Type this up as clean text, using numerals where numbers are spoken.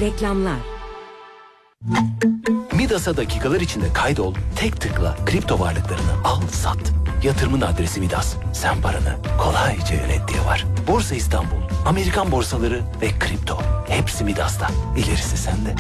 Reklamlar. Midas'a dakikalar içinde kaydol, tek tıkla kripto varlıklarını al, sat. Yatırımın adresi Midas. Sen paranı kolayca yönet diye var. Borsa İstanbul, Amerikan borsaları ve kripto. Hepsi Midas'ta. İlerisi sende.